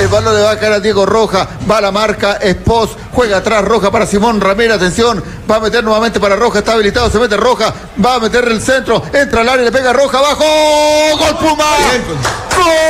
El balón le va a caer a Diego Roja. Va a la marca Espos. Juega atrás Roja para Simón Ramírez. Atención. Va a meter nuevamente para Roja. Está habilitado. Se mete Roja. Va a meter el centro. Entra al área. Le pega Roja abajo. ¡Gol Puma! ¡Gol!